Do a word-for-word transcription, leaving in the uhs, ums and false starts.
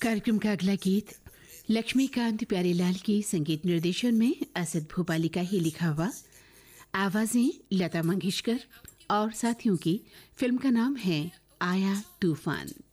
कार्यक्रम का अगला गीत लक्ष्मीकांत प्यारेलाल के संगीत निर्देशन में असद भोपाली का ही लिखा हुआ, आवाजें लता मंगेशकर और साथियों की। फिल्म का नाम है आया तूफान।